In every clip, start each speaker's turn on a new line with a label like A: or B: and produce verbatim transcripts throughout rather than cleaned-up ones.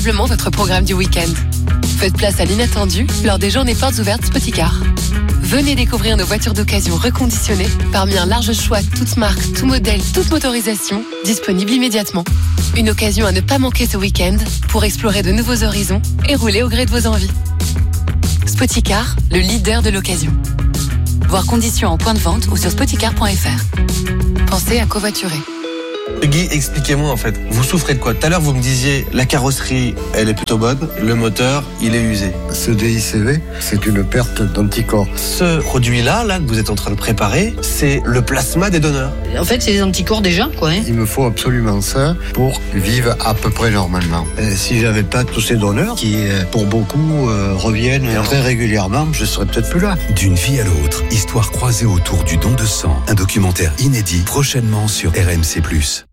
A: Simplement votre programme du week-end. Faites place à l'inattendu lors des journées portes ouvertes Spoticar. Venez découvrir nos voitures d'occasion reconditionnées parmi un large choix, toutes marques, tout modèle, toute motorisation, disponible immédiatement. Une occasion à ne pas manquer ce week-end pour explorer de nouveaux horizons et rouler au gré de vos envies. Spoticar, le leader de l'occasion. Voir conditions en point de vente ou sur spoticar point f r. Pensez à covoiturer.
B: Guy, expliquez-moi en fait, vous souffrez de quoi ? Tout à l'heure vous me disiez la carrosserie elle est plutôt bonne, le moteur il est usé.
C: Ce D I C V, c'est une perte d'anticorps.
B: Ce produit-là là, que vous êtes en train de préparer, c'est le plasma des donneurs.
D: En fait c'est des anticorps déjà quoi. Hein.
C: Il me faut absolument ça pour vivre à peu près normalement. Et si j'avais pas tous ces donneurs qui pour beaucoup euh, reviennent très régulièrement, je serais peut-être plus là.
E: D'une vie à l'autre, histoire croisée autour du don de sang, un documentaire inédit prochainement sur R M C plus.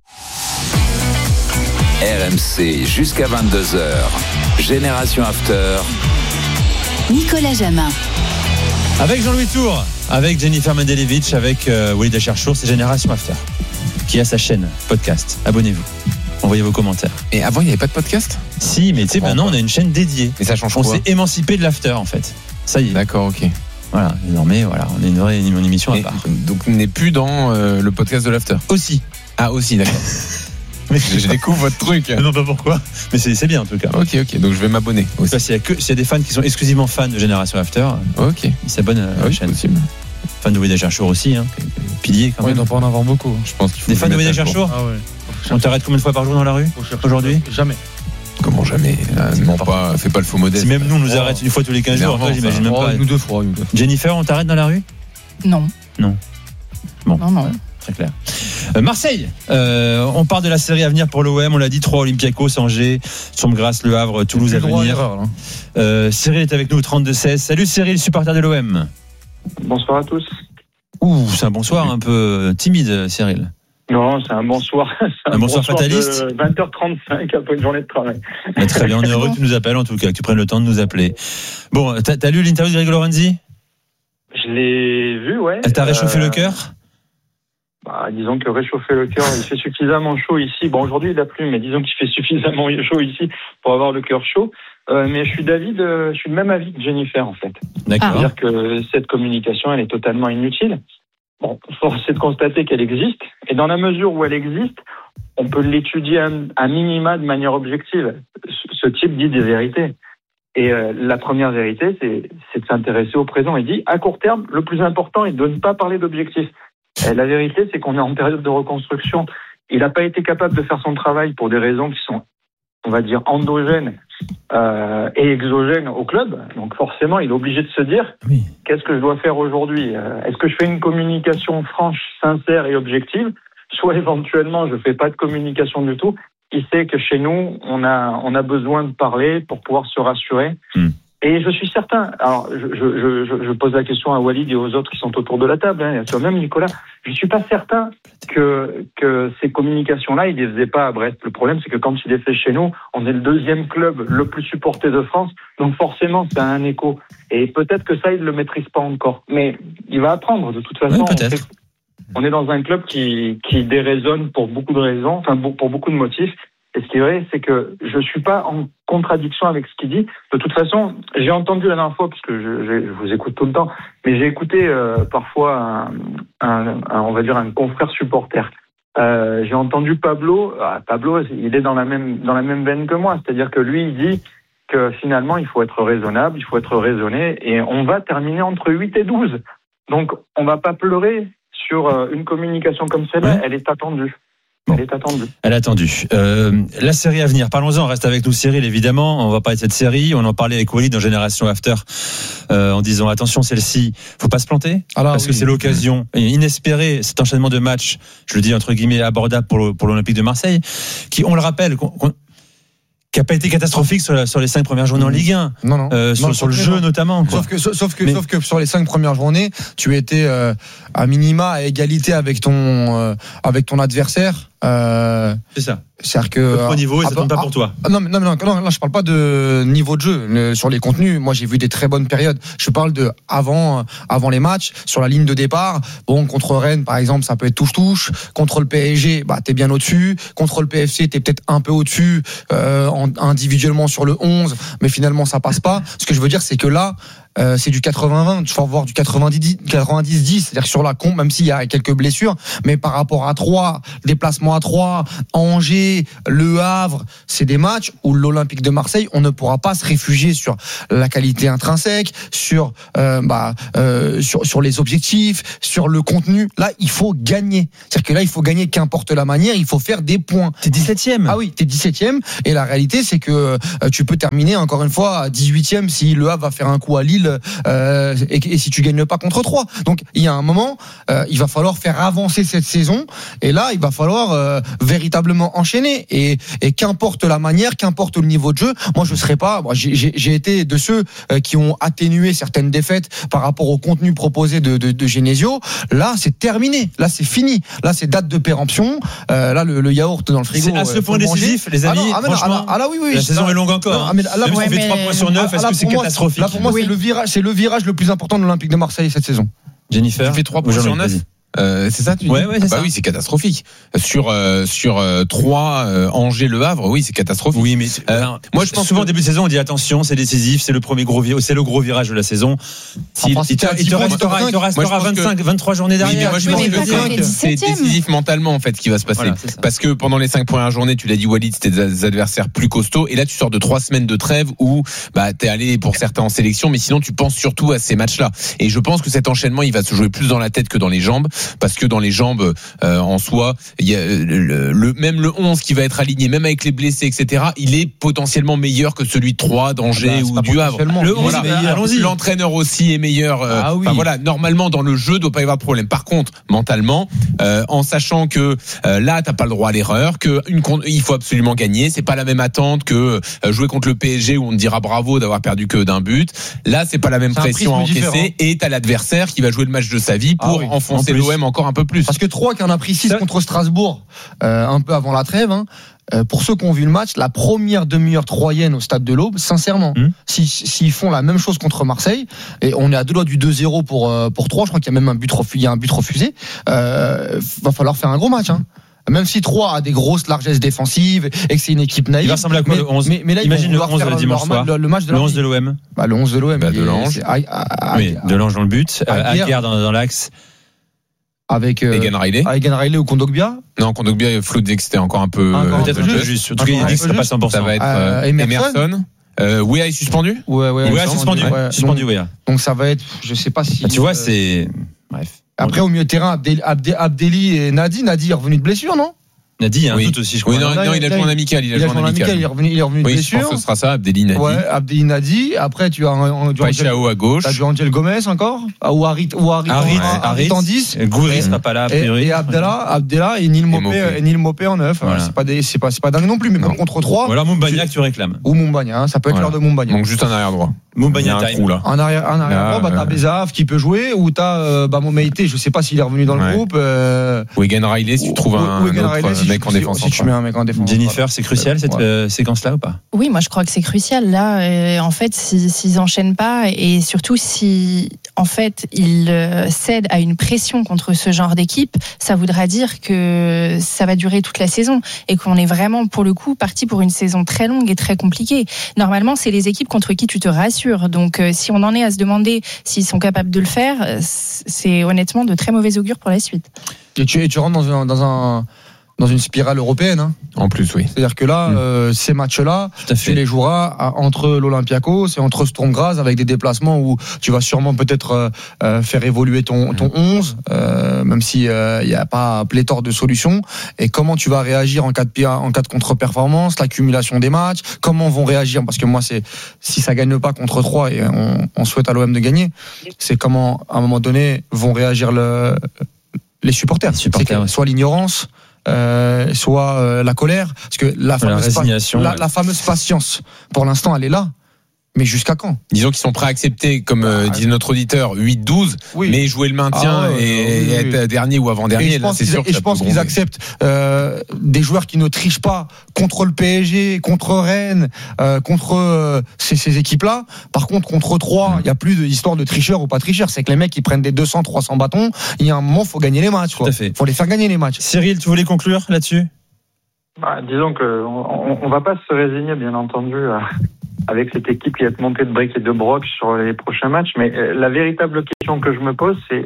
F: R M C jusqu'à vingt-deux heures. Génération After.
G: Nicolas Jamin.
H: Avec Jean-Louis Tour, avec Jennifer Mendelevich, avec euh, Walid Acharchour, c'est Génération After qui a sa chaîne podcast. Abonnez-vous. Envoyez vos commentaires.
I: Et avant, il n'y avait pas de podcast ?
H: Si, mais tu sais, maintenant, on a une chaîne dédiée.
I: Et ça change
H: on
I: quoi ?
H: On s'est émancipé de l'after, en fait. Ça y est.
I: D'accord, ok.
H: Voilà, désormais, voilà, on est une vraie une émission à part.
I: Donc, on n'est plus dans euh, le podcast de l'after ?
H: Aussi.
I: Ah, aussi, d'accord. Mais je, je découvre votre truc.
H: Non, pas pourquoi. Mais c'est, c'est bien en tout cas.
I: Ok, ok. Donc je vais m'abonner. Aussi.
H: S'il y a que, s'il y a des fans qui sont exclusivement fans de Génération After,
I: ok,
H: ils s'abonnent à la
I: oui,
H: chaîne.
I: Possible.
H: Fans de Walid Acharchour aussi, hein. Pilier quand
J: ouais,
H: même.
J: Il ne doit pas en avoir beaucoup. Je pense qu'il faut
H: des fans de Walid Acharchour.
J: Ah ouais.
H: On t'arrête combien de fois par jour dans la rue aujourd'hui ?
J: Jamais.
I: Comment jamais ? Là, non, pas, fais pas le faux modèle.
H: Si même nous on nous
I: oh.
H: arrête une fois tous les quinze jours, après, j'imagine même
J: oh,
H: pas.
J: Nous deux fois. Nous deux.
H: Jennifer, on t'arrête dans la rue ?
D: Non.
H: Non. Bon.
D: Non, non.
H: Très clair. Euh, Marseille, euh, on part de la série à venir pour l'O M, on l'a dit, trois Olympiakos, Angers, Somme-Grasse, Le Havre, Toulouse à venir.
J: Erreur,
H: euh, Cyril est avec nous au trente-deux seize. Salut Cyril, supporter de l'O M.
K: Bonsoir à tous.
H: Ouh, c'est un bonsoir un peu timide, Cyril.
K: Non, c'est un bonsoir. C'est
H: un, un bonsoir, bonsoir fataliste.
K: vingt heures trente-cinq après une journée de travail.
H: Mais très bien, on est heureux que tu nous appelles en tout cas, que tu prennes le temps de nous appeler. Bon, t'as, t'as lu l'interview de Grégory Lorenzi ?
K: Je l'ai vu, ouais.
H: Elle t'a réchauffé
K: euh...
H: le cœur ?
K: Bah, disons que réchauffer le cœur, il fait suffisamment chaud ici. Bon, aujourd'hui il a plu, mais disons qu'il fait suffisamment chaud ici pour avoir le cœur chaud. Euh, mais je suis d'avis de, je suis de même avis que Jennifer en fait.
H: D'accord.
K: C'est-à-dire que cette communication, elle est totalement inutile. Bon, force est de constater qu'elle existe, et dans la mesure où elle existe, on peut l'étudier à minima de manière objective. Ce type dit des vérités. Et euh, la première vérité, c'est, c'est de s'intéresser au présent. Il dit, à court terme, le plus important est de ne pas parler d'objectifs. Et la vérité, c'est qu'on est en période de reconstruction. Il n'a pas été capable de faire son travail pour des raisons qui sont, on va dire, endogènes euh, et exogènes au club. Donc forcément, il est obligé de se dire, oui. Qu'est-ce que je dois faire aujourd'hui ? euh, Est-ce que je fais une communication franche, sincère et objective ? Soit éventuellement, je ne fais pas de communication du tout. Il sait que chez nous, on a, on a besoin de parler pour pouvoir se rassurer. Mmh. Et je suis certain, alors je, je, je, je pose la question à Walid et aux autres qui sont autour de la table, hein, et à toi-même Nicolas, je ne suis pas certain que, que ces communications-là, il ne les faisait pas à Brest. Le problème, c'est que quand il les fait chez nous, on est le deuxième club le plus supporté de France, donc forcément, ça a un écho. Et peut-être que ça, il ne le maîtrise pas encore. Mais il va apprendre, de toute façon.
H: Oui, peut-être.
K: On, fait, on est dans un club qui, qui déraisonne pour beaucoup de raisons, enfin pour beaucoup de motifs. Et ce qui est vrai, c'est que je ne suis pas en contradiction avec ce qu'il dit. De toute façon, j'ai entendu la dernière fois, parce que je, je, je vous écoute tout le temps, mais j'ai écouté euh, parfois, un, un, un, on va dire, un confrère supporter. Euh, j'ai entendu Pablo. Ah, Pablo, il est dans la même dans la même veine que moi. C'est-à-dire que lui, il dit que finalement, il faut être raisonnable, il faut être raisonné, et on va terminer entre huit et douze. Donc, on ne va pas pleurer sur euh, une communication comme celle-là. Ouais. Elle est attendue. Elle est attendue.
H: Elle est attendue. Euh, la série à venir, parlons-en. Reste avec nous Cyril, évidemment. On va parler de cette série. On en parlait avec Walid dans Génération After euh, en disant attention, celle-ci, faut pas se planter Alors, parce oui. que c'est l'occasion inespérée, cet enchaînement de matchs, je le dis entre guillemets abordable pour, le, pour l'Olympique de Marseille, qui, on le rappelle, qu'on, qu'on, qui n'a pas été catastrophique sur, la, sur les cinq premières journées en Ligue un.
J: Non, non.
H: Euh, sur,
J: non,
H: sur le jeu, non. notamment. Quoi.
J: Sauf que, sauf que,
H: Mais...
J: sauf que sur les cinq premières journées, tu étais euh, à minima à égalité avec ton, euh, avec ton adversaire. Euh,
H: c'est ça.
J: C'est-à-dire que
H: le niveau, et ça tombe pas pour toi.
J: Ah, non, non, non, non, là je parle pas de niveau de jeu. Le, sur les contenus, moi j'ai vu des très bonnes périodes. Je parle de avant, avant les matchs, sur la ligne de départ. Bon, contre Rennes par exemple, ça peut être touche-touche. Contre le P S G, bah t'es bien au-dessus. Contre le P F C, t'es peut-être un peu au-dessus euh, en individuellement sur le onze, mais finalement ça passe pas. Ce que je veux dire, c'est que là, euh, c'est du quatre-vingts vingt, tu vas voir du quatre-vingt-dix dix, c'est-à-dire que sur la comp, même s'il y a quelques blessures, mais par rapport à Troyes, déplacement à Troyes, Angers, Le Havre, c'est des matchs où l'Olympique de Marseille, on ne pourra pas se réfugier sur la qualité intrinsèque, sur euh, bah euh, sur sur les objectifs, sur le contenu. Là, il faut gagner. C'est-à-dire que là, il faut gagner, qu'importe la manière, il faut faire des points.
H: T'es dix-septième.
J: Ah oui, t'es dix-septième. Et la réalité, c'est que euh, tu peux terminer encore une fois à dix-huitième si Le Havre va faire un coup à Lille euh, et, et si tu gagnes pas contre Troyes. Donc il y a un moment, euh, il va falloir faire avancer cette saison. Et là, il va falloir euh, véritablement enchaîner. Et, et qu'importe la manière, qu'importe le niveau de jeu, moi je serais pas. Moi, j'ai, j'ai, j'ai été de ceux euh, qui ont atténué certaines défaites par rapport au contenu proposé de, de, de Genesio. Là, c'est terminé. Là, c'est fini. Là, c'est date de péremption. Euh, là, le, le yaourt dans le frigo.
H: C'est à ce
J: euh,
H: point décisif,
J: manger.
H: les amis.
J: Ah, non, ah, mais
H: franchement,
J: ah, là, oui, oui.
H: la saison
J: là,
H: est longue encore.
J: Non, mais là,
H: Même
J: ouais,
H: si on fait trois points sur neuf, est-ce
J: là,
H: que c'est
J: moi,
H: catastrophique?
J: Là, pour moi,
D: oui.
J: c'est le virage, c'est le virage le plus important de l'Olympique de Marseille cette saison.
H: Jennifer,
I: tu fais trois points sur neuf. Euh, c'est ça, tu dis?
H: Ouais, ouais, c'est
I: ah bah
H: ça.
I: oui, c'est catastrophique. Sur euh, sur euh, Troyes, euh, Angers, Le Havre, oui, c'est catastrophique.
H: Oui, mais
I: euh,
H: alors,
I: moi, je pense
H: souvent
I: que...
H: au début de saison, on dit attention, c'est décisif, c'est le premier gros virage, c'est le gros virage de la saison.
J: Enfin,
H: il, te, il te restera, il te restera vingt-cinq, vingt-trois journées derrière.
I: Oui, mais moi, je
D: Oui,
I: pense
D: mais
I: que
D: pas
I: c'est, c'est décisif mentalement en fait qui va se passer.
H: Voilà,
I: parce que pendant les cinq premières journées, tu l'as dit, Walid, c'était des adversaires plus costauds, et là tu sors de trois semaines de trêve où bah t'es allé pour certains en sélection, mais sinon tu penses surtout à ces matchs-là. Et je pense que cet enchaînement, il va se jouer plus dans la tête que dans les jambes, parce que dans les jambes, euh, en soi, il y a le, le même le onze qui va être aligné, même avec les blessés, et cetera. Il est potentiellement meilleur que celui de Troyes, d'Angers
J: ah bah,
I: ou du Havre.
J: Le
I: onze, voilà.
H: allons-y.
I: L'entraîneur aussi est meilleur. Euh,
J: ah oui.
I: Enfin voilà, normalement dans le jeu, doit pas y avoir de problème. Par contre, mentalement, euh, en sachant que euh, là, t'as pas le droit à l'erreur, que une, il faut absolument gagner. C'est pas la même attente que euh, jouer contre le P S G où on te dira bravo d'avoir perdu que d'un but. Là, c'est pas la même
J: c'est
I: pression à encaisser. Différent. Et t'as l'adversaire qui va jouer le match de sa vie pour ah oui, enfoncer l'O M encore un peu plus.
J: Parce que Troyes qui en a pris six contre Strasbourg euh, un peu avant la trêve. Hein. Euh, pour ceux qui ont vu le match, la première demi-heure troyenne au stade de l'Aube, sincèrement, mmh. s'ils si, font la même chose contre Marseille, et on est à deux doigts du deux zéro pour euh, pour Troyes, je crois qu'il y a même un but refusé, il y a un but refusé. Euh, va falloir faire un gros match. Hein. Même si Troyes a des grosses largesses défensives et que c'est une équipe naïve.
H: Il va ressembler à quoi
J: mais,
H: le onze?
J: Mais, mais là,
H: imagine le onze
J: le
H: dimanche soir.
J: Le, le match de
H: le onze de l'O M.
J: Bah, le onze de l'O M.
I: Bah, de l'Ange.
H: Oui, de l'Ange dans le but. Aguerre dans, dans l'axe.
J: Avec euh,
I: Egan Riley.
J: Avec Egan Riley ou Kondogbia.
I: Non, Kondogbia, Flou disait que c'était encore un peu.
J: Encore
I: euh,
H: peut-être un peu juste. En tout cas, il dit que ça passe cent pour cent.
I: Ça va être euh,
J: Emerson.
I: Emerson. Euh, Wea est suspendu.
J: Ouais, ouais,
H: Wea suspendu.
J: Ouais.
H: Suspendu,
J: donc,
H: Wea.
J: Donc ça va être, je sais pas si.
H: Ah, tu vois,
J: euh,
H: c'est. Bref.
J: Après, au milieu de terrain, Abdel, Abdel, Abdelli et Nadi. Nadi est revenu de blessure, non?
H: Nadi, un
I: oui.
H: doute aussi, je crois.
I: Oui, non, non, il a joué en amical. Il a joué en amical.
J: Il est revenu, il est revenu de
I: oui,
J: blessure.
I: Je pense que ce sera ça, Abdelli Nadi.
J: Ouais, Abdelli Nadi. Après, tu as un,
I: Paixao à gauche.
J: Tu as du Angel Gomez encore. Ou Harit, ou Harit,
H: Harit,
J: Harit en dix.
H: Gouiri sera pas là, a priori.
J: Et Abdallah, Abdallah et Neil Mopé, et Neil Mopé en neuf. Voilà. C'est pas des, c'est pas, c'est pas dingue non plus, mais même contre trois.
H: Ou alors Moumbagna que tu réclames.
J: Ou Moumbagna, hein, ça peut être l'heure de Moumbagna.
I: Donc juste un arrière droit.
H: Moumbagna,
I: un trou là.
J: Un arrière, un arrière droit, bah t'as Bezaf qui peut jouer, ou t'as euh, bah Momeité, je sais pas s'il est revenu dans le groupe.
I: Ou Egan Riley si tu trouves un mec en défense.
J: Si tu mets un mec en défense.
H: Jennifer, c'est crucial cette euh, séquence-là ou pas?
D: Oui, moi je crois que c'est crucial. Là, euh, en fait, s'ils, s'ils enchaînent pas et surtout si, en fait, ils euh, cèdent à une pression contre ce genre d'équipe, ça voudra dire que ça va durer toute la saison et qu'on est vraiment, pour le coup, parti pour une saison très longue et très compliquée. Normalement, c'est les équipes contre qui tu te rassures. Donc, euh, si on en est à se demander s'ils sont capables de le faire, c'est honnêtement de très mauvais augure pour la suite.
J: Et tu, et tu rentres dans un, dans un dans une spirale européenne. Hein.
I: En plus, oui.
J: C'est-à-dire que là, mmh. euh, ces matchs-là, tu les joueras à, entre l'Olympiakos et entre Sturm Graz avec des déplacements où tu vas sûrement peut-être euh, faire évoluer ton, ton onze, euh, même s'il n'y euh, a pas pléthore de solutions. Et comment tu vas réagir en cas de, en cas de contre-performance, l'accumulation des matchs, comment vont réagir, parce que moi, c'est si ça ne gagne pas contre trois, et on, on souhaite à l'O M de gagner, c'est comment, à un moment donné, vont réagir le, les supporters. Les supporters ouais. Soit l'ignorance, Euh, soit euh, la colère, parce que la fameuse,
H: la,
J: pa- la, la fameuse patience, pour l'instant, elle est là. Mais jusqu'à quand?
I: Disons qu'ils sont prêts à accepter, comme euh, ah, disait notre auditeur, huit douze, oui. mais jouer le maintien ah, ouais, et, oui, oui, et être oui. dernier ou avant-dernier.
J: Et je pense, là, c'est sûr que et je pense qu'ils acceptent euh, des joueurs qui ne trichent pas contre le P S G, contre Rennes, euh, contre euh, ces, ces équipes-là. Par contre, contre Troyes, il mmh. n'y a plus d'histoire de tricheurs ou pas tricheurs. C'est que les mecs, ils prennent des deux cents, trois cents bâtons. Il y a un moment, il faut gagner les matchs. Il faut les faire gagner les matchs.
H: Cyril, tu voulais conclure là-dessus?
K: Bah, disons que on, on va pas se résigner, bien entendu, à, avec cette équipe qui va être montée de briques et de brocs sur les prochains matchs. Mais euh, la véritable question que je me pose, c'est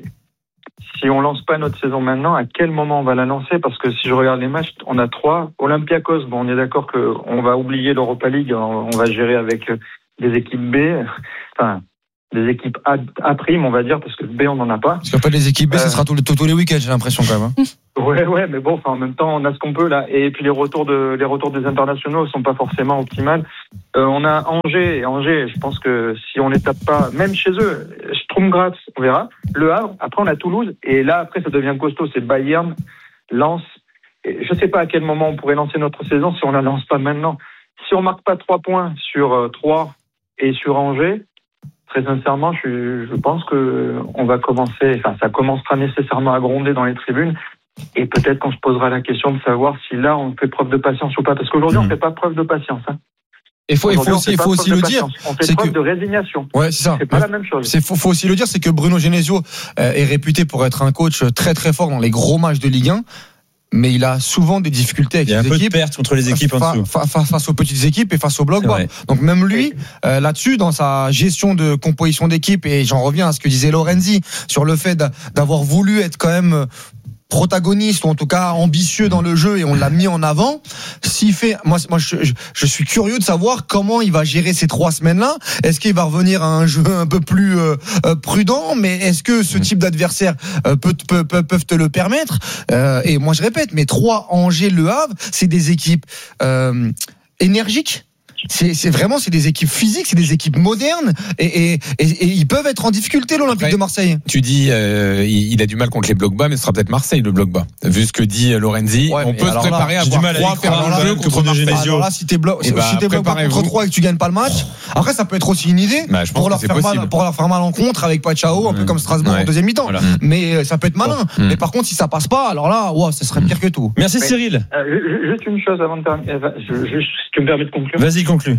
K: si on lance pas notre saison maintenant, à quel moment on va la lancer? Parce que si je regarde les matchs, on a trois. Olympiakos, bon, on est d'accord que on va oublier l'Europa League, on, on va gérer avec des équipes B, enfin des équipes A, A prime, on va dire, parce que B on n'en a pas.
J: Parce qu'après les équipes B, euh... ça sera tous les, tous les week-ends, j'ai l'impression quand même. Hein.
K: Ouais, ouais, mais bon, enfin, en même temps, on a ce qu'on peut là. Et puis les retours de les retours des internationaux sont pas forcément optimales. Euh, on a Angers, et Angers, je pense que si on les tape pas, même chez eux, Sturm Graz, on verra. Le Havre, après on a Toulouse, et là après ça devient costaud, c'est Bayern, Lens. Et je sais pas à quel moment on pourrait lancer notre saison si on la lance pas maintenant. Si on marque pas trois points sur euh, trois et sur Angers, très sincèrement, je, je pense que on va commencer, enfin ça commencera nécessairement à gronder dans les tribunes. Et peut-être qu'on se posera la question de savoir si là on fait preuve de patience ou pas, parce qu'aujourd'hui mmh. on fait pas preuve de patience. Hein.
J: Et faut, il faut aussi, il faut aussi le dire.
K: On fait
J: c'est
K: preuve
J: que...
K: de résignation.
J: Ouais, c'est ça.
K: C'est pas la même chose.
J: C'est faut, faut aussi le dire, c'est que Bruno Genesio euh, est réputé pour être un coach très très fort dans les gros matchs de Ligue un. Mais il a souvent des difficultés avec les équipes. Il y a un peu de
H: perte contre les équipes
J: fa-
H: en dessous.
J: Fa- fa- face aux petites équipes et face au bloc bas. Donc même lui, euh, là-dessus, dans sa gestion de composition d'équipe, et j'en reviens à ce que disait Lorenzi sur le fait d'avoir voulu être quand même protagoniste ou en tout cas ambitieux dans le jeu et on l'a mis en avant. S'il fait, moi, moi, je, je, je suis curieux de savoir comment il va gérer ces trois semaines-là. Est-ce qu'il va revenir à un jeu un peu plus euh, euh, prudent, mais est-ce que ce type d'adversaire euh, peut, peut, peut, peuvent te le permettre euh, Et moi, je répète, mais trois Angers, Le Havre, c'est des équipes euh, énergiques. C'est, c'est vraiment c'est des équipes physiques, c'est des équipes modernes et, et, et, et ils peuvent être en difficulté l'Olympique
I: Après,
J: de Marseille.
I: Tu dis euh, il, il a du mal contre les blocs bas, mais ce sera peut-être Marseille le bloc bas. Vu ce que dit Lorenzi,
J: ouais,
I: on peut se préparer
J: là,
I: à avoir trois faire un jeu contre Marseille.
J: Alors là, si t'es bloc, si bah, t'es bloc bas contre trois et que tu gagnes pas le match, après ça peut être aussi une idée
I: bah,
J: pour leur faire possible. mal, pour leur faire mal en contre avec Pachao, un peu comme Strasbourg ouais. en deuxième mi-temps. Voilà. Mais ça peut être malin. Bon. Mais par contre, si ça passe pas, alors là, ouais, ça serait pire que tout.
H: Merci Cyril.
K: Euh, juste une chose avant de terminer, si tu me permets de conclure.
H: Vas-y, conclue.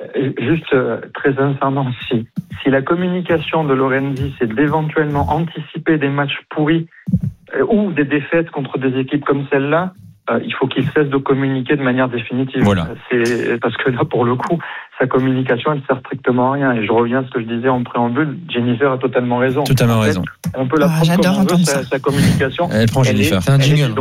K: Juste euh, très sincèrement, si, si la communication de Lorenzi, c'est d'éventuellement anticiper des matchs pourris euh, ou des défaites contre des équipes comme celle-là, euh, il faut qu'il cesse de communiquer de manière définitive.
H: Voilà.
K: C'est, parce que là, pour le coup, sa communication, elle sert strictement à rien. Et je reviens à ce que je disais en préambule, Jennifer a totalement raison.
H: Totalement en fait, raison.
K: On peut la
D: ah,
K: prendre
D: j'adore
K: comme on veut,
D: ça.
K: sa, sa communication.
H: Elle prend Jennifer.
K: C'est un jingle.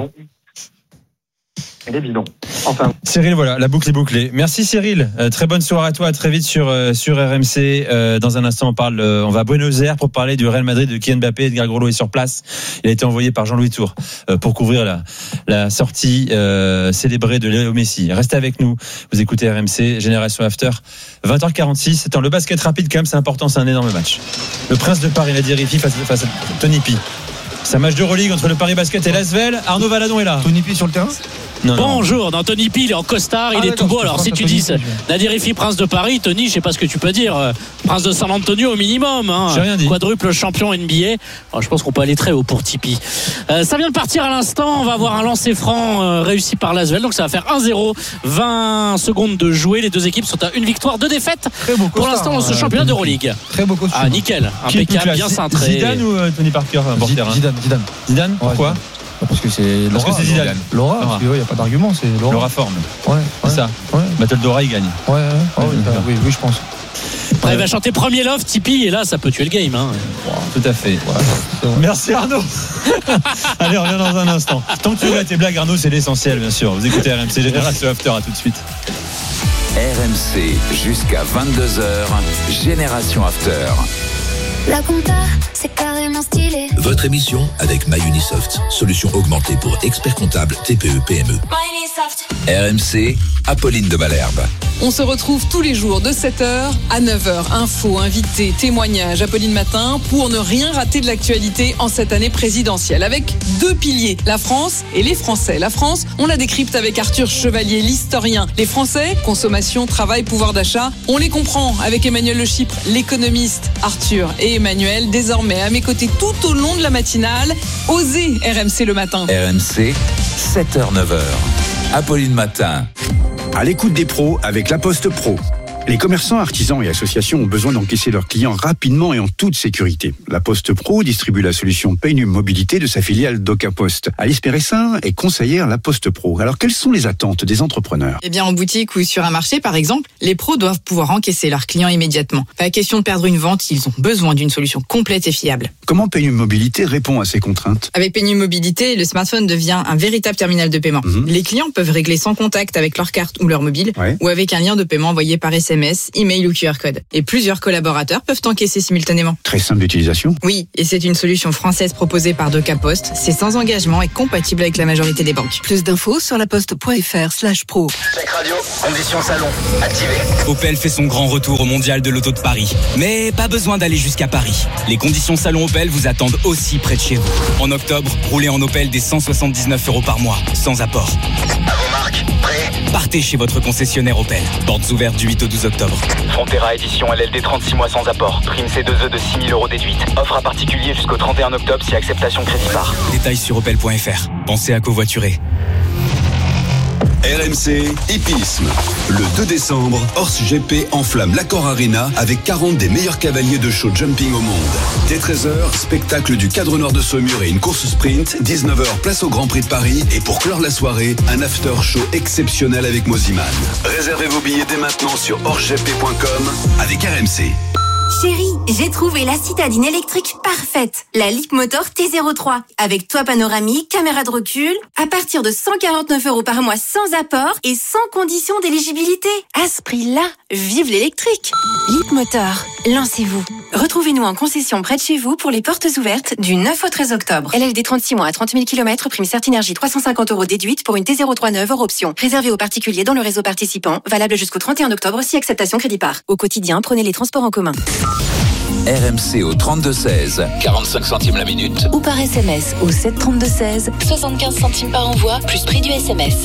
K: Elle est bidon. Enfin.
H: Cyril, voilà, la boucle est bouclée. Merci Cyril. Euh, très bonne soirée à toi. À très vite sur euh, sur R M C. Euh, dans un instant, on parle, euh, on va à Buenos Aires pour parler du Real Madrid de Kylian Mbappé. Edgar Groslo est sur place. Il a été envoyé par Jean-Louis Tour euh, pour couvrir la la sortie euh, célébrée de Léo Messi. Restez avec nous. Vous écoutez R M C Génération After. vingt heures quarante-six. Attends, le basket rapide quand même, c'est important. C'est un énorme match. Le Prince de Paris, Nadir Rifi face, face à Tony P. C'est un match d'Euroleague entre le Paris Basket et l'Asvel. Arnaud Valadon est là.
J: Tony P sur le terrain.
L: Non, Bonjour, non, Tony P, il est en costard, il ah, est tout beau. Alors si tu dis Nadir Rifi, Prince de Paris, Tony, je sais pas ce que tu peux dire. Prince de San Antonio au minimum. Hein.
H: J'ai rien dit.
L: Quadruple champion N B A. Alors, je pense qu'on peut aller très haut pour Tipeee. Euh, ça vient de partir à l'instant. On va avoir un lancer franc euh, réussi par l'Asvel. Donc ça va faire un zéro. vingt secondes de jouer. Les deux équipes sont à une victoire, deux défaites. Pour l'instant dans ce euh, championnat d'Euroleague.
J: Très beau costume.
L: Ah nickel. Impeccable, bien cintré.
H: Zidane ou euh, Tony Parker
J: Zidane, Zidane. Zidane.
H: Zidane, pourquoi?
J: Parce que c'est
H: Parce que c'est Zidane.
J: Laura, parce qu'il n'y a pas d'argument, c'est Laura.
H: Laura forme.
J: Ouais, ouais.
H: C'est ça. Ouais. Battle Dora, il gagne.
J: Ouais, ouais, ouais, ouais oui, oui, je pense.
L: Après, il va chanter premier love, Tipeee, et là, ça peut tuer le game. Hein.
H: Wow. Tout à fait. Ouais, merci Arnaud. Allez, on revient dans un instant. Tant que tu veux tes blagues, Arnaud, c'est l'essentiel, bien sûr. Vous écoutez R M C Génération After, à tout de suite.
F: R M C jusqu'à vingt-deux heures, Génération After.
M: La compta, c'est carrément stylé.
N: Votre émission avec MyUnisoft, solution augmentée pour experts comptables T P E P M E.
M: MyUnisoft.
F: R M C, Apolline de Malherbe.
O: On se retrouve tous les jours de sept heures à neuf heures. Infos, invités, témoignages, Apolline Matin, pour ne rien rater de l'actualité en cette année présidentielle. Avec deux piliers, la France et les Français. La France, on la décrypte avec Arthur Chevalier, l'historien. Les Français, consommation, travail, pouvoir d'achat. On les comprend avec Emmanuel Le Chypre, l'économiste. Arthur et Emmanuel, désormais à mes côtés tout au long de la matinale. Osez R M C le matin.
F: R M C, sept heures neuf heures. Apolline Matin.
P: À l'écoute des pros avec La Poste Pro. Les commerçants, artisans et associations ont besoin d'encaisser leurs clients rapidement et en toute sécurité. La Poste Pro distribue la solution Paynum Mobilité de sa filiale DocaPost. Alice Péressin est conseillère La Poste Pro. Alors, quelles sont les attentes des entrepreneurs ?
Q: Eh bien, en boutique ou sur un marché, par exemple, les pros doivent pouvoir encaisser leurs clients immédiatement. Pas question de perdre une vente, ils ont besoin d'une solution complète et fiable.
P: Comment Paynum Mobilité répond à ces contraintes ?
Q: Avec Paynum Mobilité, le smartphone devient un véritable terminal de paiement. Mmh. Les clients peuvent régler sans contact avec leur carte ou leur mobile, ouais. ou avec un lien de paiement envoyé par S M S, email ou Q R code. Et plusieurs collaborateurs peuvent encaisser simultanément.
P: Très simple d'utilisation ?
Q: Oui, et c'est une solution française proposée par DocaPost. C'est sans engagement et compatible avec la majorité des banques.
R: Plus d'infos sur laposte.fr slash pro.
S: Check radio, conditions salon, activé. Opel fait son grand retour au mondial de l'auto de Paris. Mais pas besoin d'aller jusqu'à Paris. Les conditions salon Opel vous attendent aussi près de chez vous. En octobre, roulez en Opel des cent soixante-dix-neuf euros par mois, sans apport. À vos marques, prêts ? Partez chez votre concessionnaire Opel. Portes ouvertes du huit au douze octobre. Frontera édition L L D trente-six mois sans apport. Prime C deux E de six mille euros déduite. Offre à particulier jusqu'au trente et un octobre si acceptation crédit par. Détails sur opel point f r. Pensez à covoiturer.
E: R M C Hippisme. Le deux décembre, Horse G P enflamme l'Accor Arena avec quarante des meilleurs cavaliers de show jumping au monde. Dès treize heures, spectacle du cadre nord de Saumur et une course sprint. dix-neuf heures, place au Grand Prix de Paris. Et pour clore la soirée, un after show exceptionnel avec Moziman. Réservez vos billets dès maintenant sur horse g p point com avec R M C.
T: Chérie, j'ai trouvé la citadine électrique parfaite. La Leapmotor T zéro trois. Avec toit panoramique, caméra de recul. À partir de cent quarante-neuf euros par mois sans apport et sans condition d'éligibilité. À ce prix-là, vive l'électrique. Leapmotor, lancez-vous. Retrouvez-nous en concession près de chez vous pour les portes ouvertes du neuf au treize octobre. L L D trente-six mois à trente mille kilomètres, prime Certinergie trois cent cinquante euros déduite pour une T zéro trois neuve hors option. Réservé aux particuliers dans le réseau participant. Valable jusqu'au trente et un octobre si acceptation crédit par. Au quotidien, prenez les transports en commun.
F: R M C au trente-deux seize, quarante-cinq centimes la minute.
G: Ou par S M S au sept trente-deux seize, soixante-quinze centimes par envoi, plus prix du S M S.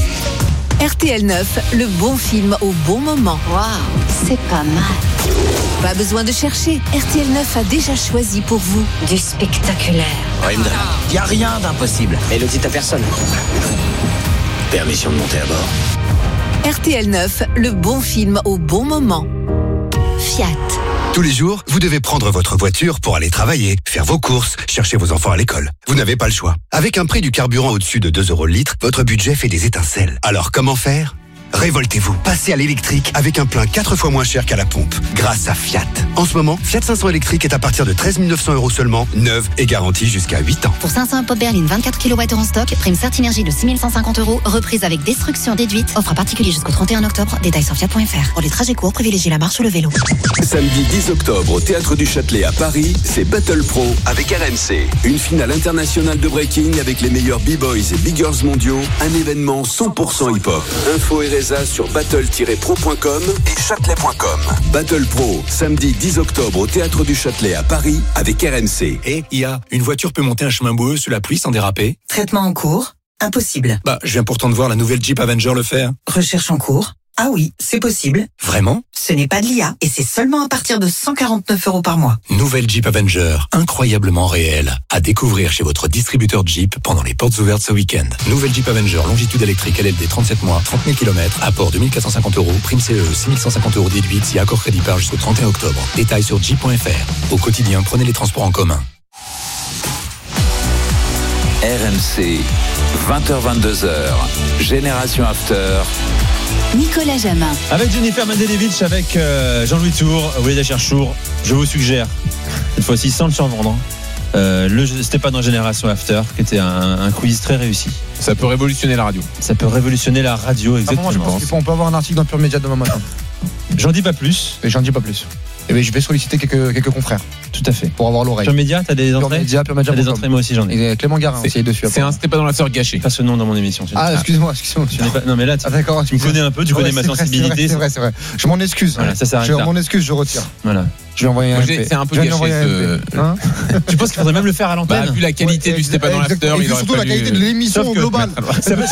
R: R T L neuf, le bon film au bon moment.
G: Waouh, c'est pas mal.
R: Pas besoin de chercher, R T L neuf a déjà choisi pour vous du spectaculaire.
S: Ouais, il n'y a rien d'impossible. Mais le dit à personne. Permission de monter à bord.
R: R T L neuf, le bon film au bon moment. Fiat.
U: Tous les jours, vous devez prendre votre voiture pour aller travailler, faire vos courses, chercher vos enfants à l'école. Vous n'avez pas le choix. Avec un prix du carburant au-dessus de deux euros le litre, votre budget fait des étincelles. Alors comment faire ? Révoltez-vous, passez à l'électrique avec un plein quatre fois moins cher qu'à la pompe, grâce à Fiat. En ce moment, Fiat cinq cents électrique est à partir de treize mille neuf cents euros seulement, neuve et garantie jusqu'à huit ans.
G: Pour cinq cents pop berline vingt-quatre kilowattheures en stock, prime Certinergie de six mille cent cinquante euros, reprise avec destruction déduite, offre à particulier jusqu'au trente et un octobre, détails sur fiat point f r. Pour les trajets courts, privilégiez la marche ou le vélo.
E: Samedi dix octobre au Théâtre du Châtelet à Paris, c'est Battle Pro avec R M C. Une finale internationale de breaking avec les meilleurs b-boys et big girls mondiaux, un événement cent pour cent hip-hop. Info et résa sur battle tiret pro point com et châtelet point com. Battle Pro, samedi dix octobre au Théâtre du Châtelet à Paris avec R M C.
V: Et I A, une voiture peut monter un chemin boueux sous la pluie sans déraper?
W: Traitement en cours? Impossible.
V: Bah, je viens pourtant de voir la nouvelle Jeep Avenger le faire.
W: Recherche en cours? Ah oui, c'est possible.
V: Vraiment?
W: Ce n'est pas de l'I A et c'est seulement à partir de cent quarante-neuf euros par mois.
V: Nouvelle Jeep Avenger, incroyablement réelle. À découvrir chez votre distributeur Jeep pendant les portes ouvertes ce week-end. Nouvelle Jeep Avenger, longitude électrique L L D trente-sept mois, trente mille kilomètres, apport deux mille quatre cent cinquante euros, prime C E, six mille cent cinquante euros déduite si accord crédit par jusqu'au trente et un octobre. Détails sur jeep point f r. Au quotidien, prenez les transports en commun.
F: R M C, vingt heures vingt-deux heures, Génération After.
G: Nicolas Jamin.
H: Avec Jennifer Mandelevich, avec euh, Jean-Louis Tour, Walid Acharchour, je vous suggère, cette fois-ci sans le survendre, euh, le Stéphane en Génération After, qui était un, un quiz très réussi.
I: Ça peut révolutionner la radio.
H: Ça peut révolutionner la radio, exactement.
J: Ah, moi, je pense qu'on peut avoir un article dans Pure Média demain matin.
H: J'en dis pas plus.
J: Et j'en dis pas plus. Et bien, je vais solliciter quelques, quelques confrères.
H: Tout à fait.
J: Pour avoir l'oreille.
H: Pure Média, t'as des entrées?
J: Pure Média, Pure Média.
H: T'as des entrées, moi aussi j'en ai.
J: Et Clément Garin aussi est dessus.
I: C'est un Stéphane dans la sœur gâché.
H: Pas ce nom dans mon émission.
J: Ah, excuse-moi, excuse-moi.
H: Pas... Non, mais là, tu,
J: ah, d'accord,
H: tu me connais un peu, tu
J: ouais,
H: connais ma
J: vrai,
H: sensibilité.
J: C'est vrai, c'est vrai, c'est vrai. Je m'en excuse.
H: Voilà, ça s'arrête
J: je
H: là.
J: m'en excuse, je retire.
H: Voilà.
J: Je vais envoyer un M P.
I: C'est un peu gâché. Ce...
J: Hein
H: tu penses qu'il faudrait même le faire à l'antenne?
I: Bah, vu la qualité ouais, du C'était pas dans l'after,
J: il aurait surtout la qualité de l'émission globale.
H: Ça peut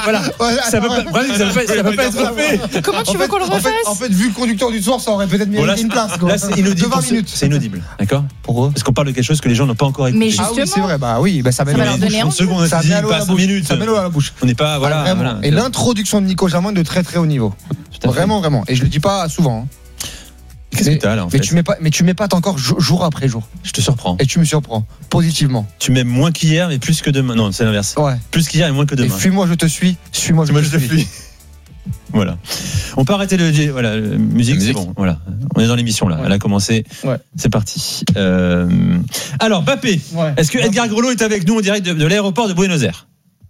H: pas être fait.
D: Comment tu veux qu'on le refasse?
J: En fait, vu le conducteur du soir, ça aurait peut-être mérité une place.
H: Là, c'est inaudible. C'est inaudible. D'accord? Pourquoi? Parce qu'on parle de quelque chose que les gens n'ont pas encore écouté.
D: Mais justement.
J: Ah oui, c'est vrai. Bah oui, ça met l'eau à la bouche.
H: Secondes, ça met l'eau à la bouche.
J: Ça met l'eau à la bouche.
H: On n'est pas, voilà.
J: Et l'introduction de Nico Germain de très très haut niveau. Vraiment, vraiment. Et je le dis pas souvent.
H: Qu'est-ce que t'as là en fait?
J: Mais tu mets pas, mais tu m'épates encore jour après jour.
H: Je te surprends.
J: Et tu me surprends positivement.
H: Tu m'aimes moins qu'hier, mais plus que demain. Non, c'est l'inverse.
J: Ouais.
H: Plus qu'hier et moins que demain.
J: Et fuis-moi, je te suis. Suis-moi, je,
H: moi,
J: te,
H: je te
J: suis.
H: fuis. Voilà. On peut arrêter le voilà la musique, musique. C'est bon. Voilà. On est dans l'émission là. Ouais. Elle a commencé.
J: Ouais.
H: C'est parti. Euh... Alors, Bappé. Ouais. Est-ce que Edgar Grelot est avec nous en direct de, de l'aéroport de Buenos Aires?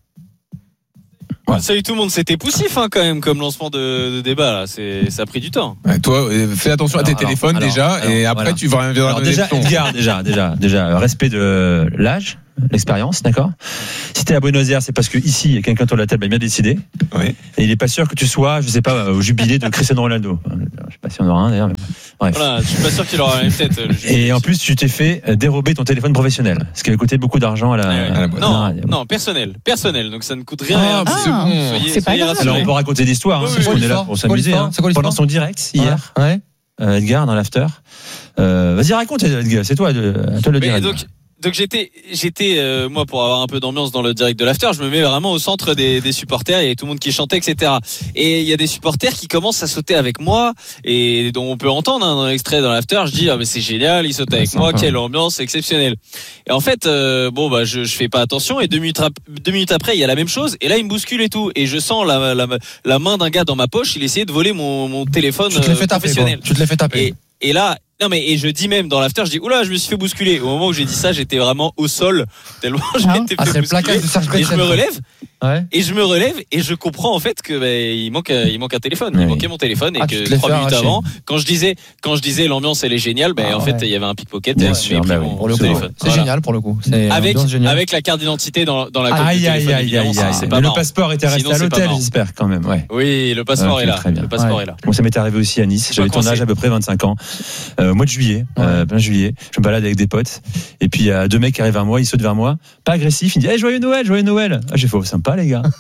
A: Ouais. Salut tout le monde, c'était poussif hein, quand même comme lancement de, de débat là. C'est, ça a pris du temps.
I: Ouais, toi, fais attention alors, à tes alors, téléphones alors, déjà, alors, et après voilà. Tu vas reviendras dans
H: déjà, Edgar, déjà, déjà, déjà, respect de l'âge, l'expérience, d'accord. Si t'es à Buenos Aires, c'est parce que ici, il y a quelqu'un autour de la table, il a bien décidé.
I: Oui.
H: Et il est pas sûr que tu sois, je sais pas, au jubilé de Cristiano Ronaldo. Je sais pas si on aura un d'ailleurs. Mais... Bref.
A: Voilà, je suis pas sûr qu'il aura la même tête.
H: Et en plus, tu t'es fait dérober ton téléphone professionnel, ce qui avait coûté beaucoup d'argent à la.
A: Ouais,
H: à la
A: non, à la... non, personnel, personnel. Donc ça ne coûte rien.
H: Ah,
A: ah,
H: c'est bon.
A: Soyez,
D: c'est pas grave.
H: Alors on peut raconter l'histoire. Hein,
A: oui,
H: parce
A: oui,
H: qu'on est là pour s'amuser. Hein. Pendant son direct hier,
J: ouais.
H: euh, Edgar dans l'after. Euh, vas-y, raconte Edgar. C'est toi, de, à toi le dire.
A: Donc, donc j'étais, j'étais euh, moi pour avoir un peu d'ambiance dans le direct de l'after, je me mets vraiment au centre des, des supporters et tout le monde qui chantait, et cetera. Et il y a des supporters qui commencent à sauter avec moi et dont on peut entendre hein, dans l'extrait dans l'after. Je dis ah mais c'est génial, ils sautent avec moi, quelle ambiance exceptionnelle. Et en fait euh, bon bah je, je fais pas attention et deux minutes, deux minutes après il y a la même chose et là il me bouscule et tout et je sens la, la, la main d'un gars dans ma poche, il essayait de voler mon, mon téléphone
J: tu te l'as fait taper,
A: professionnel.
J: Tu te l'as fait taper.
A: Et, et là. Non mais et je dis même dans l'after, je dis oula, je me suis fait bousculer. Au moment où j'ai dit ça, j'étais vraiment au sol tellement j'ai été
J: ah,
A: fait bousculer. Et je me relève.
J: Ouais.
A: Et je me relève et je comprends en fait que bah, il manque il manque un téléphone, oui. il manquait mon téléphone et ah, que trois minutes arracher. avant, quand je disais quand je disais l'ambiance elle est géniale, bah, ah, en fait ouais. il y avait un pickpocket.
H: Bien sûr, bah, oui.
A: mon,
H: pour
A: le
H: coup,
A: téléphone.
J: C'est voilà. génial pour le coup. C'est
A: avec avec la carte d'identité dans dans la coque
H: aïe,
A: du téléphone.
H: Aïe aïe aïe aïe. Le passeport était resté à l'hôtel, j'espère quand même. Ouais.
A: Oui, le passeport est là. Le passeport est là.
H: Bon, ça m'est arrivé aussi à Nice. J'avais ton âge à peu près vingt-cinq ans. Mois de juillet. Plein juillet, je me balade avec des potes et puis il y a deux mecs qui arrivent vers moi, ils sautent vers moi, pas agressifs, ils me disent hey, joyeux Noël, joyeux Noël. Ah, j'ai fait oh, sympa les gars.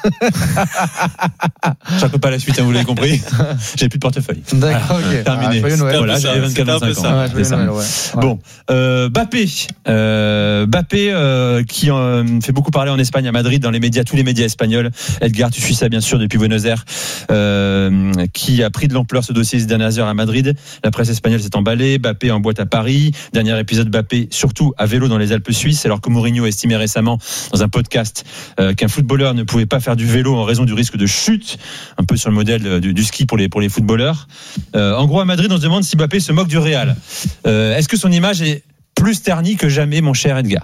H: Je raconte pas la suite, hein, vous l'avez compris. J'ai plus de portefeuille.
J: D'accord,
H: voilà,
J: ok.
H: Terminé.
J: Ah, joyeux Noël.
H: Voilà, j'avais vingt-quatre vingt-cinq ans.
J: Ouais, ça. Noël, ouais.
H: Bon, euh, Bappé, euh, Bappé euh, qui euh, fait beaucoup parler en Espagne, à Madrid, dans les médias, tous les médias espagnols. Edgar, tu suis ça bien sûr depuis Buenos Aires, euh, qui a pris de l'ampleur ce dossier ces dernières heures à Madrid. La presse espagnole s'est emballée. Bappé en boîte à Paris. Dernier épisode Bappé, surtout à vélo dans les Alpes suisses, alors que Mourinho estimait récemment dans un podcast euh, qu'un footballeur ne pouvait pas faire du vélo en raison du risque de chute, un peu sur le modèle du, du ski pour les, pour les footballeurs. Euh, en gros, à Madrid, on se demande si Bappé se moque du Real. Euh, est-ce que son image est plus ternie que jamais, mon cher Edgar ?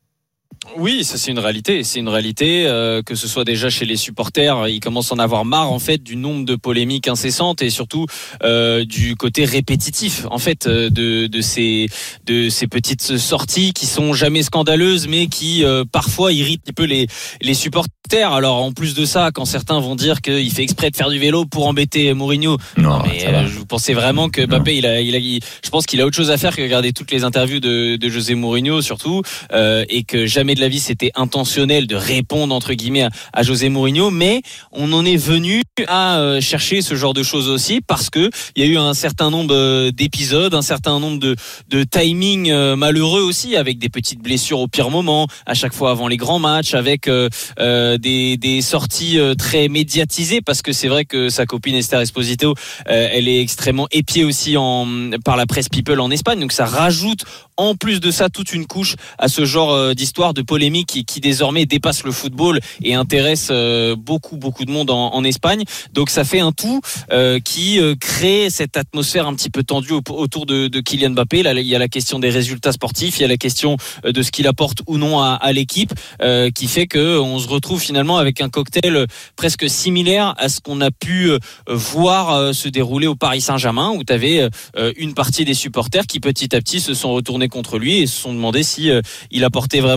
A: Oui, ça c'est une réalité. C'est une réalité euh, que ce soit déjà chez les supporters, ils commencent à en avoir marre en fait du nombre de polémiques incessantes et surtout euh, du côté répétitif en fait euh, de de ces de ces petites sorties qui sont jamais scandaleuses mais qui euh, parfois irritent un peu les les supporters. Alors en plus de ça, quand certains vont dire qu'il fait exprès de faire du vélo pour embêter Mourinho, non, non mais euh, je pensais vraiment que Mbappé, il a, il a, il, je pense qu'il a autre chose à faire que regarder toutes les interviews de, de José Mourinho surtout, euh, et que jamais de la vie c'était intentionnel de répondre entre guillemets à, à José Mourinho, mais on en est venu à euh, chercher ce genre de choses aussi parce que il y a eu un certain nombre d'épisodes, un certain nombre de, de timing euh, malheureux aussi, avec des petites blessures au pire moment, à chaque fois avant les grands matchs, avec euh, euh, Des, des sorties très médiatisées parce que c'est vrai que sa copine Esther Esposito euh, elle est extrêmement épiée aussi en, par la presse people en Espagne, donc ça rajoute en plus de ça toute une couche à ce genre d'histoire de polémique qui, qui désormais dépasse le football et intéresse euh, beaucoup beaucoup de monde en, en Espagne, donc ça fait un tout euh, qui euh, crée cette atmosphère un petit peu tendue autour de, de Kylian Mbappé. Là, il y a la question des résultats sportifs, il y a la question de ce qu'il apporte ou non à, à l'équipe euh, qui fait que on se retrouve finalement avec un cocktail presque similaire à ce qu'on a pu voir se dérouler au Paris Saint-Germain, où tu avais une partie des supporters qui petit à petit se sont retournés contre lui et se sont demandé si il apportait vraiment du, du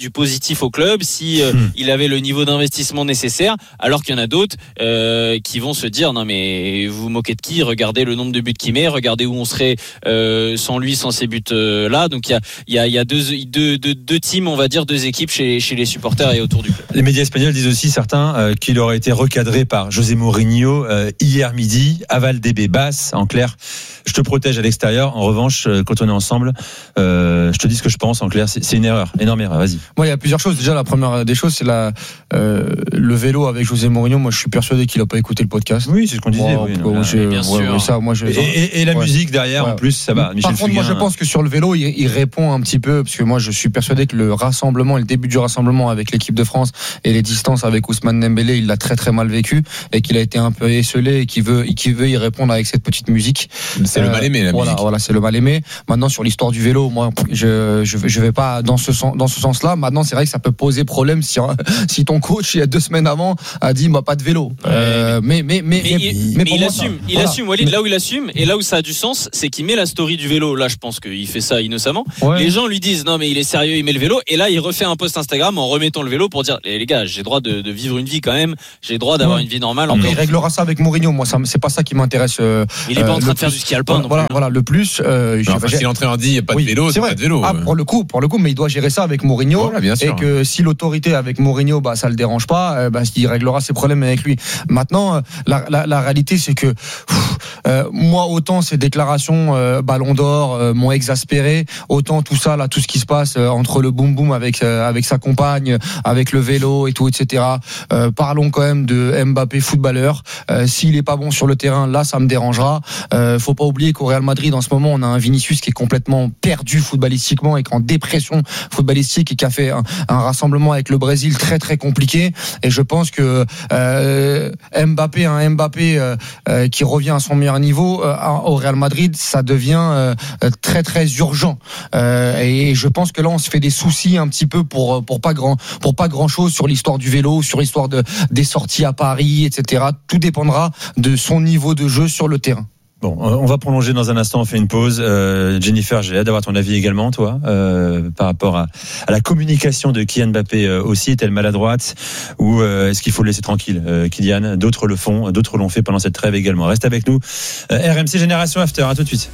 A: du positif au club, si euh, mmh. il avait le niveau d'investissement nécessaire, alors qu'il y en a d'autres euh, qui vont se dire non mais vous vous moquez de qui, regardez le nombre de buts qu'il met, regardez où on serait euh, sans lui, sans ces buts euh, là. Donc il y a, il y a, il y a deux, deux, deux, deux teams, on va dire, deux équipes chez, chez les supporters et autour du club.
H: Les médias espagnols disent aussi certains euh, qu'il aurait été recadré par José Mourinho euh, hier midi, aval D B basse, en clair. Je te protège à l'extérieur. En revanche, quand on est ensemble, euh, je te dis ce que je pense. En clair, c'est, c'est une erreur, énorme erreur. Vas-y.
J: Moi, il y a plusieurs choses. Déjà, la première des choses, c'est la euh, le vélo avec José Mourinho. Moi, je suis persuadé qu'il a pas écouté le podcast.
H: Oui, c'est ce qu'on disait.
J: Moi,
H: oui,
J: non,
H: là,
J: bien sûr. Ouais, ça, moi, je,
H: et, et, et la ouais. musique derrière, ouais. en plus, ça va. Michel
J: Par contre,
H: Fugain,
J: moi, je pense que sur le vélo, il, il répond un petit peu, parce que moi, je suis persuadé que le rassemblement, le début du rassemblement avec l'équipe de France et les distances avec Ousmane Dembélé, il l'a très très mal vécu et qu'il a été un peu esselé et qu'il veut, qu'il veut y répondre avec cette petite musique.
I: C'est euh, le mal aimé, la
J: voilà,
I: musique.
J: Voilà, c'est le mal aimé. Maintenant, sur l'histoire du vélo, moi, je je, je vais pas dans ce sens, dans ce sens-là. Maintenant, c'est vrai que ça peut poser problème si si ton coach, il y a deux semaines avant, a dit bah pas de vélo. Euh, mais mais mais
A: mais, mais,
J: mais,
A: mais,
J: mais
A: il
J: moi,
A: assume,
J: ça,
A: il
J: voilà.
A: assume. Walid, là où il assume et là où ça a du sens, c'est qu'il met la story du vélo. Là, je pense qu'il fait ça innocemment. Ouais. Les gens lui disent non mais il est sérieux, il met le vélo. Et là, il refait un post Instagram en remettant le vélo pour dire les, les gars, j'ai le droit de, de vivre une vie quand même. J'ai le droit d'avoir ouais. une vie normale.
J: Après, il réglera ça avec Mourinho. Moi, ça, c'est pas ça qui m'intéresse. Euh,
A: il est pas
J: euh,
A: en train de faire du ski alpin.
J: Voilà,
A: non
J: voilà,
A: plus.
J: voilà, le plus. Euh,
I: enfin, si l'entraîneur dit il n'y a pas
J: oui,
I: de vélo, c'est, c'est pas de vélo.
J: Ah, pour le coup, pour le coup, mais il doit gérer ça avec Mourinho.
I: Voilà, bien sûr.
J: Et que si l'autorité avec Mourinho, bah, ça le dérange pas, euh, bah, il réglera ses problèmes avec lui. Maintenant, la, la, la réalité, c'est que pff, euh, moi, autant ces déclarations euh, Ballon d'Or euh, m'ont exaspéré, autant tout ça, là, tout ce qui se passe euh, entre le boum boum avec euh, avec sa compagne, avec le vélo et tout, et cetera. Euh, parlons quand même de Mbappé footballeur. Euh, s'il est pas bon sur le terrain, là, ça me dérangera. Euh, faut pas oublier qu'au Real Madrid, en ce moment, on a un Vinicius qui est complètement perdu footballistiquement et qui est en dépression footballistique et qui a fait un, un rassemblement avec le Brésil très très compliqué. Et je pense que euh, Mbappé, un Mbappé euh, euh, qui revient à son meilleur niveau euh, au Real Madrid, ça devient euh, très très urgent. Euh, et je pense que là, on se fait des soucis un petit peu pour pour pas grand pour pas grand chose sur l'histoire du vélo, sur l'histoire de des sorties à Paris, et cetera. Tout dépendra de son niveau de jeu sur le terrain.
H: Bon, on va prolonger dans un instant, on fait une pause. Euh, Jennifer, j'ai hâte d'avoir ton avis également, toi, euh, par rapport à, à la communication de Kylian Mbappé euh, aussi. Est-elle maladroite ou euh, est-ce qu'il faut le laisser tranquille, euh, Kylian? D'autres le font, d'autres l'ont fait pendant cette trêve également. Reste avec nous. Euh, R M C Génération After, à tout de suite.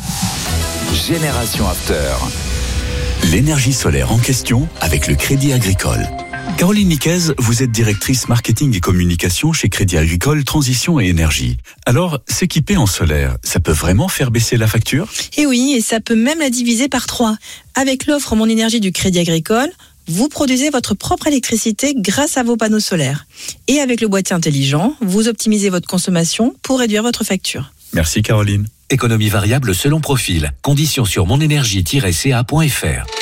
F: Génération After.
B: L'énergie solaire en question avec le Crédit Agricole. Caroline Niquez, vous êtes directrice marketing et communication chez Crédit Agricole Transition et Énergie. Alors, s'équiper en solaire, ça peut vraiment faire baisser la facture ?
C: Eh oui, et ça peut même la diviser par trois. Avec l'offre Mon Énergie du Crédit Agricole, vous produisez votre propre électricité grâce à vos panneaux solaires. Et avec le boîtier intelligent, vous optimisez votre consommation pour réduire votre facture.
B: Merci Caroline.
K: Économie variable selon profil. Conditions sur monénergie tiret c a point f r.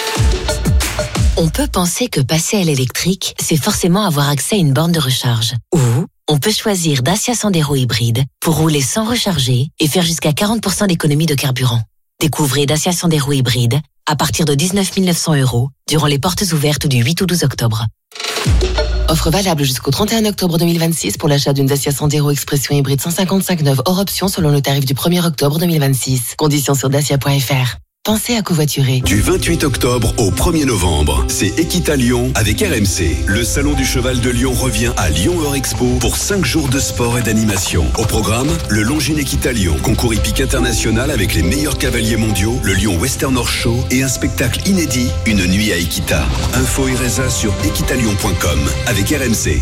X: On peut penser que passer à l'électrique, c'est forcément avoir accès à une borne de recharge. Ou on peut choisir Dacia Sandero hybride pour rouler sans recharger et faire jusqu'à quarante pour cent d'économie de carburant. Découvrez Dacia Sandero hybride à partir de dix-neuf mille neuf cents euros durant les portes ouvertes du huit au douze octobre. Offre valable jusqu'au trente et un octobre deux mille vingt-six pour l'achat d'une Dacia Sandero Expression hybride cent cinquante-cinq neuve hors option selon le tarif du premier octobre deux mille vingt-six. Conditions sur dacia point f r. Pensez à covoiturer.
E: Du vingt-huit octobre au premier novembre, c'est Equita Lyon avec R M C. Le salon du cheval de Lyon revient à Lyon Eurexpo pour cinq jours de sport et d'animation. Au programme, le Longines Equita Lyon, concours hippique international avec les meilleurs cavaliers mondiaux, le Lyon Western Horse Show et un spectacle inédit, une nuit à Equita. Info et résa sur equitalyon point com avec R M C.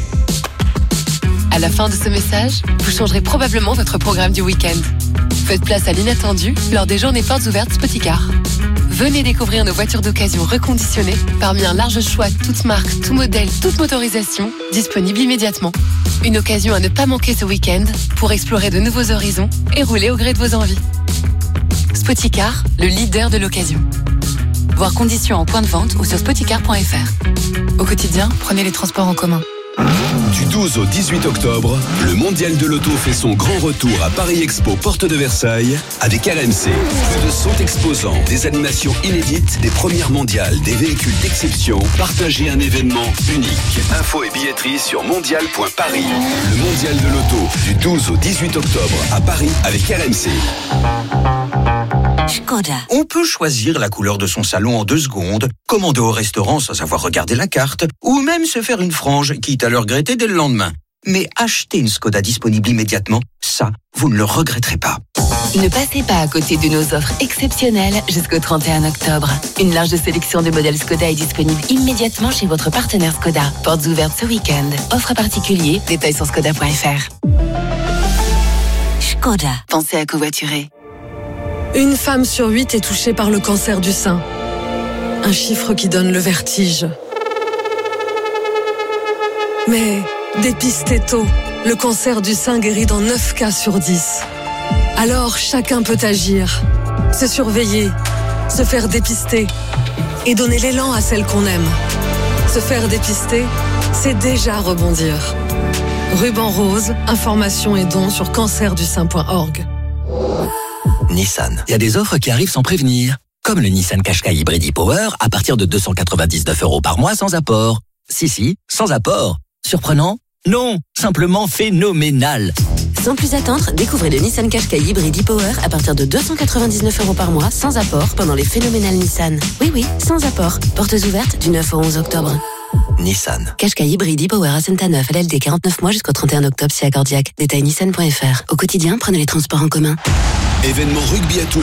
Y: À la fin de ce message, vous changerez probablement votre programme du week-end. Faites place à l'inattendu lors des journées portes ouvertes Spoticar. Venez découvrir nos voitures d'occasion reconditionnées parmi un large choix, toutes marques, tout modèle, toute motorisation, disponibles immédiatement. Une occasion à ne pas manquer ce week-end pour explorer de nouveaux horizons et rouler au gré de vos envies. Spoticar, le leader de l'occasion. Voir conditions en point de vente ou sur spoticar point f r. Au quotidien, prenez les transports en commun.
E: Du douze au dix-huit octobre, le Mondial de l'Auto fait son grand retour à Paris Expo, porte de Versailles, avec R M C. Plus de cent exposants, des animations inédites, des premières mondiales, des véhicules d'exception. Partagez un événement unique. Infos et billetterie sur mondial point paris. Le Mondial de l'Auto, du douze au dix-huit octobre, à Paris, avec R M C.
L: On peut choisir la couleur de son salon en deux secondes, commander au restaurant sans avoir regardé la carte, ou même se faire une frange, quitte à le regretter dès le lendemain. Mais acheter une Skoda disponible immédiatement, ça, vous ne le regretterez pas.
X: Ne passez pas à côté de nos offres exceptionnelles jusqu'au trente et un octobre. Une large sélection de modèles Skoda est disponible immédiatement chez votre partenaire Skoda. Portes ouvertes ce week-end. Offre à particulier, détails sur skoda point f r. Skoda. Pensez à covoiturer.
M: Une femme sur huit est touchée par le cancer du sein. Un chiffre qui donne le vertige. Mais dépistez tôt. Le cancer du sein guérit dans neuf cas sur dix. Alors chacun peut agir. Se surveiller, se faire dépister et donner l'élan à celle qu'on aime. Se faire dépister, c'est déjà rebondir. Ruban rose, informations et dons sur cancer du sein point org.
N: Nissan, il y a des offres qui arrivent sans prévenir. Comme le Nissan Qashqai Hybrid e-Power à partir de deux cent quatre-vingt-dix-neuf euros par mois sans apport. Si, si, sans apport. Surprenant? Non, simplement phénoménal.
X: Sans plus attendre, découvrez le Nissan Qashqai Hybrid e-Power à partir de deux cent quatre-vingt-dix-neuf euros par mois sans apport pendant les phénoménales Nissan. Oui, oui, sans apport. Portes ouvertes du neuf au onze octobre.
N: Nissan.
X: Qashqai Hybrid e-Power à Saint-Neuf, L L D quarante-neuf mois jusqu'au trente et un octobre si accordiaque. Détail nissan point f r. Au quotidien, prenez les transports en commun.
E: Événement rugby à tout